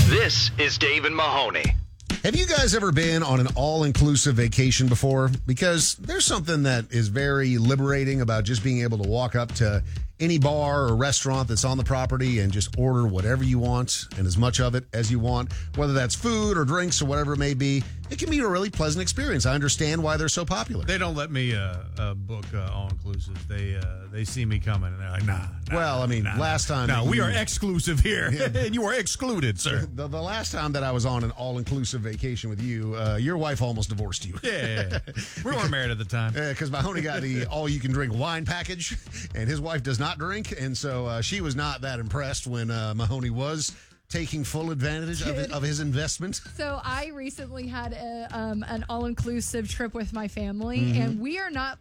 This is Dave and Mahoney. Have you guys ever been on an all-inclusive vacation before? Because there's something that is very liberating about just being able to walk up to any bar or restaurant that's on the property and just order whatever you want and as much of it as you want, whether that's food or drinks or whatever it may be. It can be a really pleasant experience. I understand why they're so popular. They don't let me book all-inclusive. They see me coming, and they're like, nah. Well, I mean, last time... No, we are exclusive here, and you are excluded, sir. The last time that I was on an all-inclusive vacation with you, your wife almost divorced you. Yeah. We weren't married at the time. Because Mahoney got the all-you-can-drink wine package, and his wife does not drink, and so she was not that impressed when Mahoney was taking full advantage of his investment. So I recently had an all-inclusive trip with my family, and we are not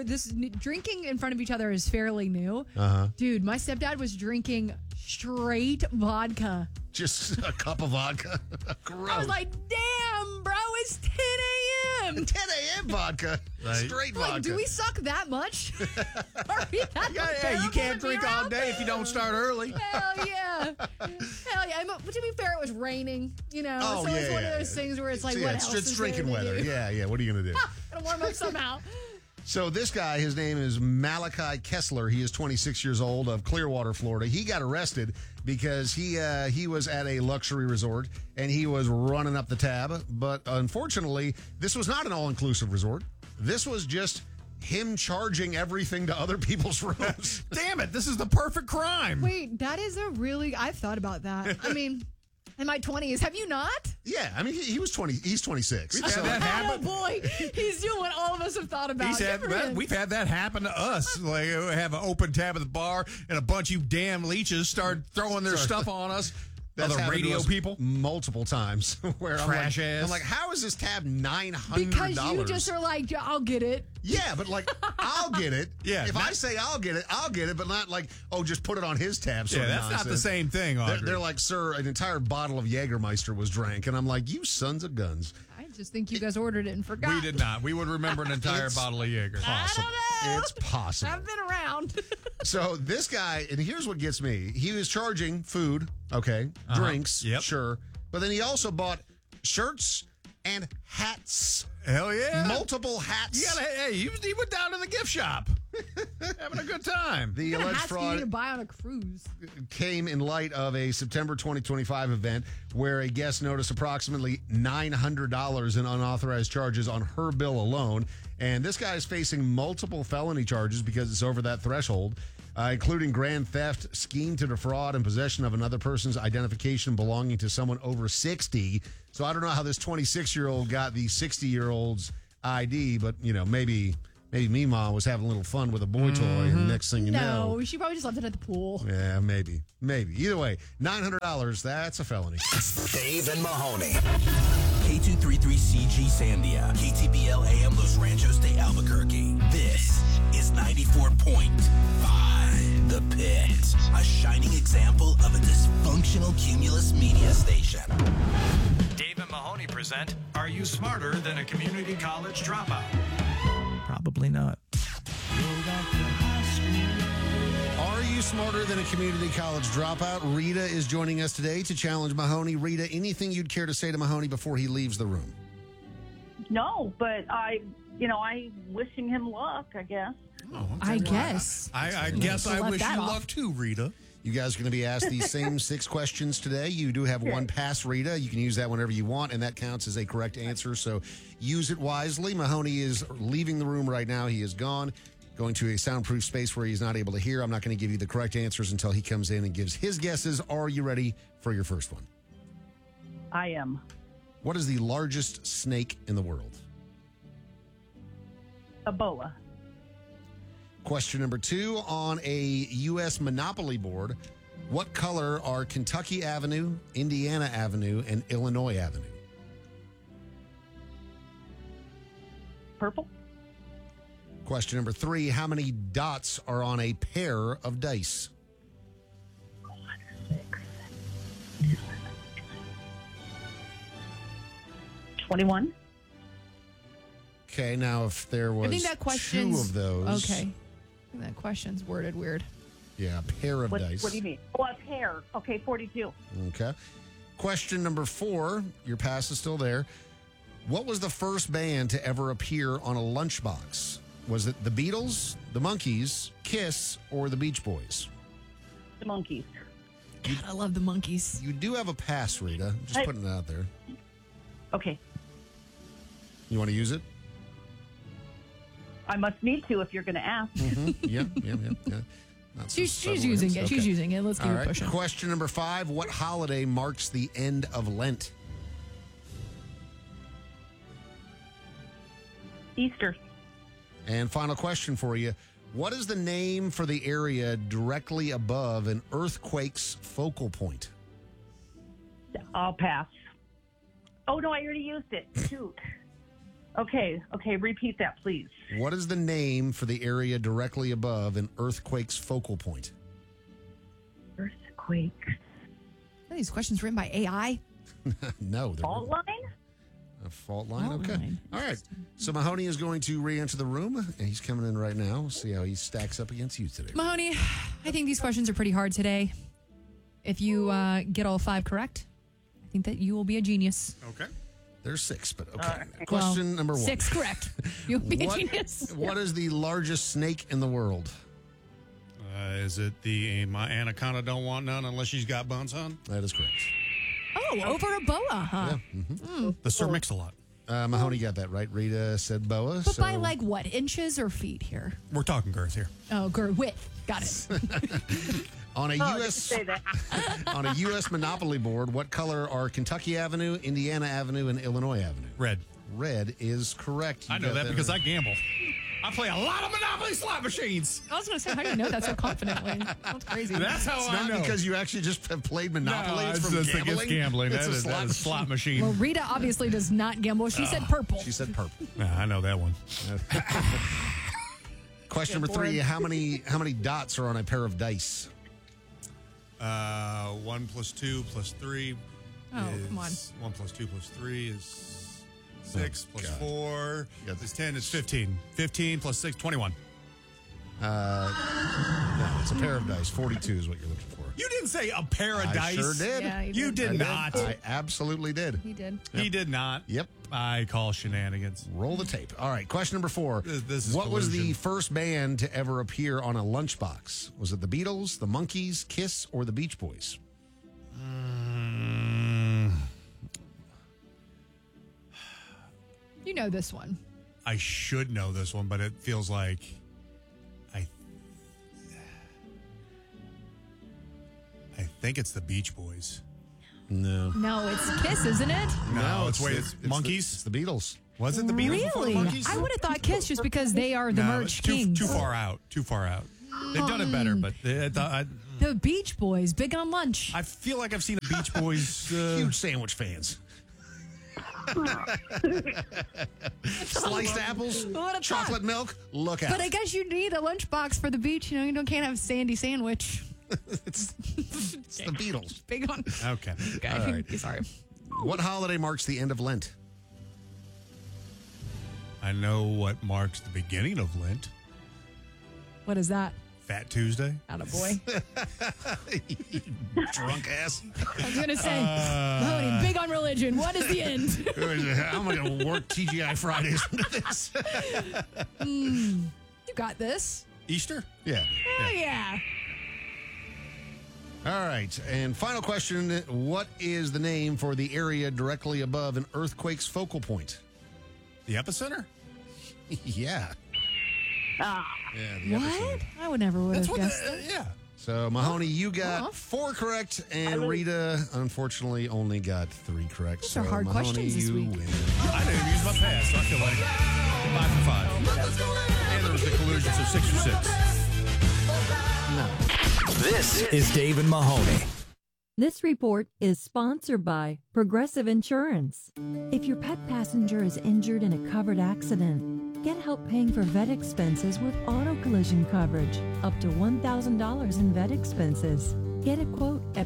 drinking in front of each other is fairly new. Dude, my stepdad was drinking straight vodka. Just a cup of vodka. Gross. I was like, damn, bro, it's 10 a.m. 10 a.m. vodka. Right. Straight vodka. Like, do we suck that much? Are we that Hey, you can't drink all day if you don't start early. Hell yeah. Hell yeah. But to be fair, it was raining, you know. Oh, so yeah, it's one of yeah, those things where it's like, So, what else it's is drinking there to weather. do? Yeah. What are you going to do? Gotta warm up somehow. So this guy, his name is Malachi Kessler. He is 26 years old of Clearwater, Florida. He got arrested because he was at a luxury resort and he was running up the tab. But unfortunately, this was not an all-inclusive resort. This was just him charging everything to other people's rooms. Damn it, this is the perfect crime. Wait, that is I've thought about that. I mean, in my 20s, have you not? Yeah, I mean, he was 20. He's 26. We've had that happen. Oh boy, he's doing what all of us have thought about. We've had that happen to us. Like, we have an open tab at the bar, and a bunch of you damn leeches start throwing their stuff on us. That's Other happened to radio us people, multiple times. Where Trash I'm ass. like, how is this tab $900? Because you just are like, I'll get it. Yeah, but like, I'll get it. Yeah, if I say I'll get it, but not like, oh, just put it on his tab. Yeah, that's not the same thing, Audrey. They're like, sir, an entire bottle of Jägermeister was drank, and I'm like, you sons of guns. I just think you guys ordered it and forgot. We did not. We would remember an entire bottle of Jaeger. Possible. I don't know. It's possible. I've been around. So this guy, and here's what gets me. He was charging food, okay, drinks, Yep. sure. But then he also bought shirts and hats. Hell yeah. Multiple hats. He went down to the gift shop. Having a good time. The What kind of alleged hats do you need to fraud buy on a cruise? came in light of a September 2025 event where a guest noticed approximately $900 in unauthorized charges on her bill alone. And this guy is facing multiple felony charges because it's over that threshold, including grand theft, scheme to defraud, and possession of another person's identification belonging to someone over 60. So I don't know how this 26-year-old got the 60-year-old's ID, but, you know, maybe Meemaw was having a little fun with a boy toy, and next thing you know... No, she probably just left it at the pool. Yeah, maybe. Either way, $900, that's a felony. Dave and Mahoney. K233CG Sandia, KTBL AM Los Ranchos de Albuquerque. This is 94.5 The Pit, a shining example of a dysfunctional Cumulus media station. Dave and Mahoney present Are You Smarter Than a Community College Dropout? Probably not. Are you smarter than a community college dropout? Rita is joining us today to challenge Mahoney. Rita, anything you'd care to say to Mahoney before he leaves the room? No, but I'm wishing him luck, I guess. Oh, okay. I guess. I guess I Left wish that you off. luck too, Rita. You guys are going to be asked these same 6 questions today. You do have one pass, Rita. You can use that whenever you want, and that counts as a correct answer, so use it wisely. Mahoney is leaving the room right now. He is gone, going to a soundproof space where he's not able to hear. I'm not going to give you the correct answers until he comes in and gives his guesses. Are you ready for your first one? I am. What is the largest snake in the world? A boa. Question number 2, on a U.S. Monopoly board, what color are Kentucky Avenue, Indiana Avenue, and Illinois Avenue? Purple. Question number 3, how many dots are on a pair of dice? 21. Okay, now if there was I think that question's 2 of those. Okay. I think that question's worded weird. Yeah, a pair of dice. What do you mean? Oh, a pair. Okay, 42. Okay. Question number 4. Your pass is still there. What was the first band to ever appear on a lunchbox? Was it the Beatles, the Monkees, Kiss, or the Beach Boys? The Monkees. God, I love the Monkees. You do have a pass, Rita. Just putting it out there. Okay. You want to use it? I must need to if you're going to ask. Yeah. Not so She's subtle using hints. it. Okay. She's using it. Let's keep All it right. pushing. Question number 5. What holiday marks the end of Lent? Easter. And final question for you. What is the name for the area directly above an earthquake's focal point? I'll pass. Oh, no, I already used it. Shoot. Okay, repeat that, please. What is the name for the area directly above an earthquake's focal point? Earthquake. Are these questions written by AI? No. They're Fault line? a fault line? Fault Okay. line. All right. So Mahoney is going to re-enter the room, and he's coming in right now. We'll see how he stacks up against you today. Mahoney, I think these questions are pretty hard today. If you get all 5 correct, I think that you will be a genius. Okay. There's 6, but okay. right. Question number 1. 6 correct. You'll be a genius. What is the largest snake in the world? Is it my anaconda don't want none unless she's got buns on? That is correct. Oh, over a boa, huh? The Sir Mix-a-Lot. Mahoney got that right. Rita said boa. But so by like what, inches or feet here? We're talking girth here. Oh, width. Got it. on a Oh, U.S. say that. on a U.S. Monopoly board, what color are Kentucky Avenue, Indiana Avenue, and Illinois Avenue? Red. Red is correct. You I know got that because I right. gamble. I play a lot of Monopoly slot machines. I was going to say, how do you know that so confidently? That's crazy. That's how It's I not know. because you actually just have played Monopoly. No, it's it's from just gambling. against gambling. It's That a is a slot machine. Well, Rita obviously does not gamble. She said purple. She said purple. Yeah, I know that one. Question number 3: How many dots are on a pair of dice? 1 plus 2 plus 3. Oh, come on. 1 plus 2 plus 3 is 6 plus God. 4 Yeah. is 10. It's 15. 15 plus 6, 21. No, it's a pair of dice. 42 is what you're looking for. You didn't say a pair of I dice. sure did. Yeah, You did I not. I absolutely did. He did. He did not. Yep. I call shenanigans. Roll the tape. All right. Question number 4. This is what was the collusion. first band to ever appear on a lunchbox? Was it the Beatles, the Monkees, Kiss, or the Beach Boys? You know this one. I should know this one, but it feels like I think it's the Beach Boys. No. No, it's Kiss, isn't it? No, it's Monkees. It's the Beatles. Was it the Beatles before the Really? Monkees? I would have thought Kiss just because they are the No, merch too, kings. Too far out. Too far out. They've done it better, but The Beach Boys, big on lunch. I feel like I've seen a Beach Boys. Huge sandwich fans. Sliced apples, What a chocolate thought. milk. Look out. But I guess you need a lunchbox for the beach. You know, you can't have a sandy sandwich. it's the Beatles. Big on. Okay. Okay. All right. Sorry. What holiday marks the end of Lent? I know what marks the beginning of Lent. What is that? Fat Tuesday. Attaboy. Drunk ass. I was going to say, Mahoney, big on religion. What is the end? I'm going to work TGI Fridays into this. You got this. Easter? Yeah. Oh, yeah. All right. And final question. What is the name for the area directly above an earthquake's focal point? The epicenter? Yeah. Ah, Yeah. The What? epicenter. I would never would have What guessed the, that. yeah. So, Mahoney, you got Well. 4 correct, and Rita, unfortunately, only got 3 correct. These so, are hard Mahoney, questions this you week. win. I didn't even use my pass, so I feel like 5 for 5. And there was the collusion, so 6 for 6. This is Dave and Mahoney. This report is sponsored by Progressive Insurance. If your pet passenger is injured in a covered accident, get help paying for vet expenses with auto collision coverage, up to $1,000 in vet expenses. Get a quote at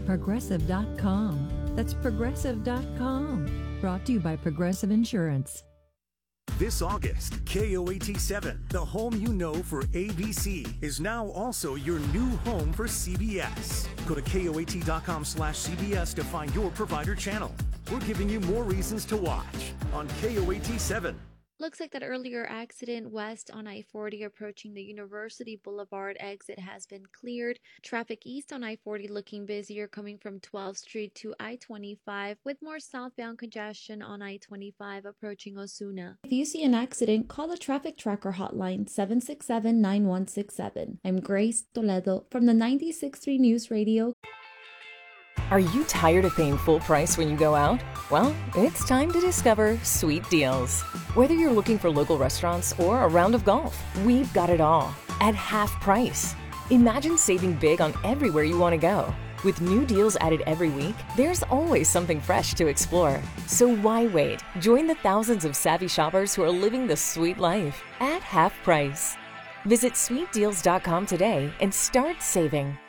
Progressive.com. That's Progressive.com. Brought to you by Progressive Insurance. This August, KOAT7, the home you know for ABC, is now also your new home for CBS. Go to KOAT.com/CBS to find your provider channel. We're giving you more reasons to watch on KOAT7. Looks like that earlier accident west on I-40 approaching the University Boulevard exit has been cleared. Traffic east on I-40 looking busier coming from 12th Street to I-25 with more southbound congestion on I-25 approaching Osuna. If you see an accident, call the Traffic Tracker hotline 767-9167. I'm Grace Toledo from the 96.3 News Radio. Are you tired of paying full price when you go out? Well, it's time to discover Sweet Deals. Whether you're looking for local restaurants or a round of golf, we've got it all at half price. Imagine saving big on everywhere you want to go. With new deals added every week, there's always something fresh to explore. So why wait? Join the thousands of savvy shoppers who are living the sweet life at half price. Visit sweetdeals.com today and start saving.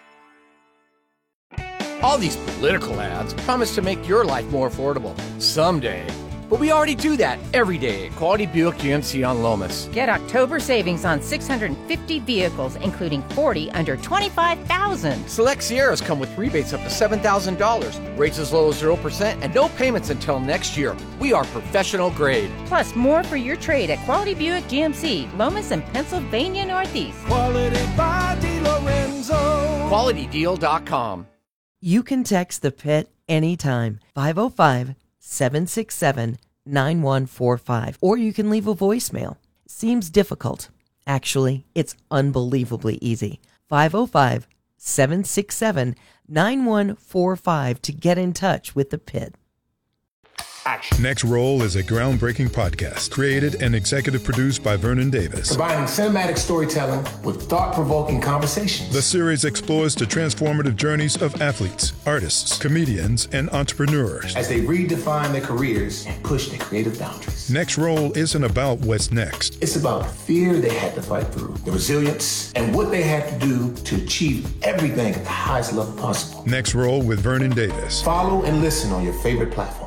All these political ads promise to make your life more affordable someday. But we already do that every day at Quality Buick GMC on Lomas. Get October savings on 650 vehicles, including 40 under $25,000. Select Sierras come with rebates up to $7,000, rates as low as 0%, and no payments until next year. We are professional grade. Plus more for your trade at Quality Buick GMC, Lomas and Pennsylvania Northeast. Quality by DiLorenzo. QualityDeal.com. You can text the Pit anytime, 505-767-9145, or you can leave a voicemail. Seems difficult. Actually, it's unbelievably easy. 505-767-9145 to get in touch with the Pit. Next Roll is a groundbreaking podcast created and executive produced by Vernon Davis. Combining cinematic storytelling with thought-provoking conversations. The series explores the transformative journeys of athletes, artists, comedians, and entrepreneurs as they redefine their careers and push their creative boundaries. Next Roll isn't about what's next. It's about the fear they had to fight through, the resilience, and what they had to do to achieve everything at the highest level possible. Next Roll with Vernon Davis. Follow and listen on your favorite platform.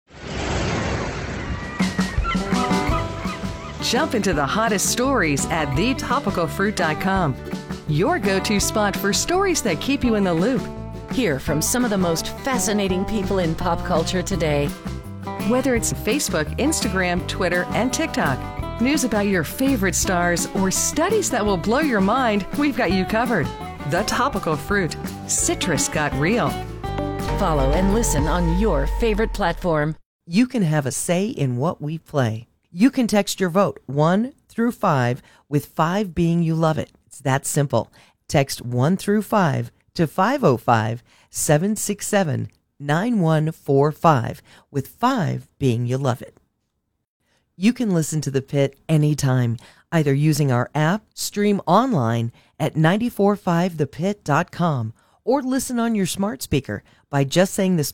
Jump into the hottest stories at thetopicalfruit.com. Your go-to spot for stories that keep you in the loop. Hear from some of the most fascinating people in pop culture today. Whether it's Facebook, Instagram, Twitter, and TikTok, news about your favorite stars, or studies that will blow your mind, we've got you covered. The Topical Fruit. Citrus got real. Follow and listen on your favorite platform. You can have a say in what we play. You can text your vote 1 through 5, with 5 being you love it. It's that simple. Text 1 through 5 to 505-767-9145, with 5 being you love it. You can listen to The Pit anytime, either using our app, stream online at 945thepit.com, or listen on your smart speaker by just saying the